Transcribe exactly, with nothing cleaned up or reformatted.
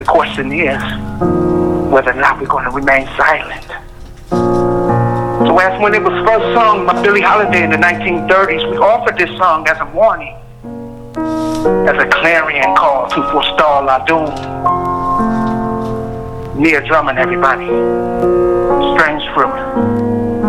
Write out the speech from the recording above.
The question is whether or not we're going to remain silent. So as when it was first sung by Billie Holiday in the nineteen thirties, we offered this song as a warning, as a clarion call to forestall our doom. Neil Drummond, everybody. Strange Fruit.